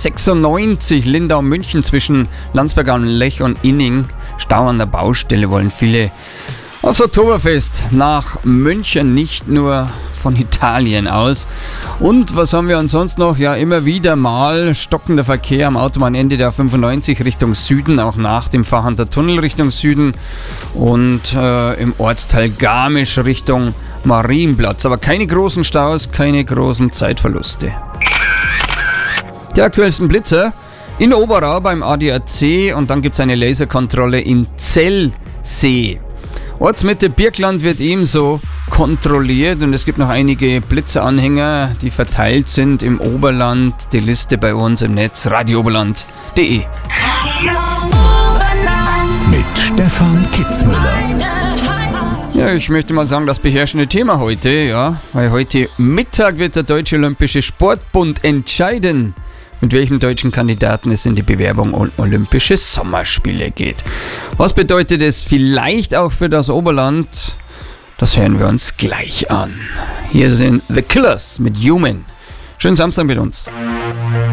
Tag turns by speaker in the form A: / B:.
A: 96 Lindau-München zwischen Landsberg am Lech und Inning. Stau an der Baustelle, wollen viele aufs Oktoberfest nach München, nicht nur von Italien aus. Und was haben wir ansonsten noch? Ja, immer wieder mal stockender Verkehr am Autobahnende der 95 Richtung Süden, auch nach dem Fahrhanter Tunnel Richtung Süden und im Ortsteil Garmisch Richtung Marienplatz. Aber keine großen Staus, keine großen Zeitverluste. Die aktuellsten Blitzer in Oberau beim ADAC und dann gibt es eine Laserkontrolle in Zellsee. Ortsmitte Birkland wird ebenso kontrolliert und es gibt noch einige Blitzeranhänger, die verteilt sind im Oberland. Die Liste bei uns im Netz radiooberland.de.
B: Mit Stefan Kitzmüller.
A: Ja, ich möchte mal sagen, das beherrschende Thema heute, ja, weil heute Mittag wird der Deutsche Olympische Sportbund entscheiden, mit welchem deutschen Kandidaten es in die Bewerbung um Olympische Sommerspiele geht. Was bedeutet es vielleicht auch für das Oberland? Das hören wir uns gleich an. Hier sind The Killers mit Human. Schönen Samstag mit uns.